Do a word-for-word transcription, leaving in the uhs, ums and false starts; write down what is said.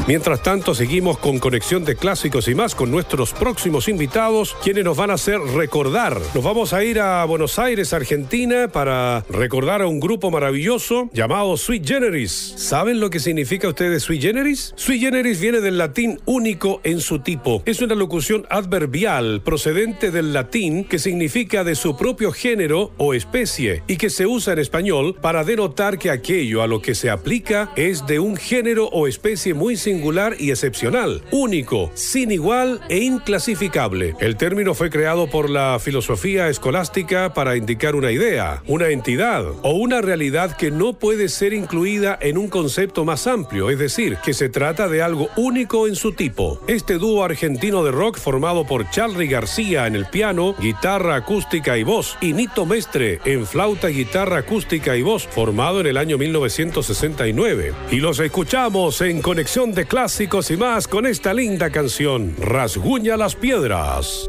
Mientras tanto, seguimos con Conexión de Clásicos y más con nuestros próximos invitados, quienes nos van a hacer recordar. Nos vamos a ir a Buenos Aires, Argentina, para recordar a un grupo maravilloso llamado Sui Generis. ¿Saben lo que significa ustedes Sui Generis? Sui Generis viene del latín único en su tipo. Es una locución adverbial procedente del latín que significa de su propio género o especie y que se usa en español para denotar que aquello a lo que se aplica es de un género o especie muy singular y excepcional, único, sin igual e inclasificable. El término fue creado por la filosofía escolástica para indicar una idea, una entidad o una realidad que no puede ser incluida en un concepto más amplio, es decir, que se trata de algo único en su tipo. Este dúo argentino de rock formado por Charly García en el piano, guitarra acústica y voz, y Nito Mestre en flauta, guitarra acústica y voz, formado en el año mil novecientos sesenta y nueve. Y los escuchamos en Conexión de Clásicos y más con esta linda canción, Rasguña las Piedras.